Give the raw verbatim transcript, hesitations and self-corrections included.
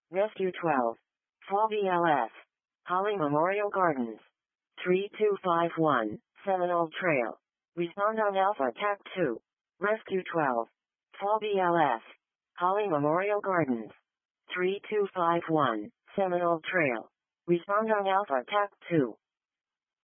Rescue twelve. Fall B L S. Holly Memorial Gardens. three two five one, Seminole Trail. Respond on Alpha T A C two. Rescue twelve. Fall B L S. Holly Memorial Gardens. three two five one, Seminole Trail. Respond on Alpha T A C two.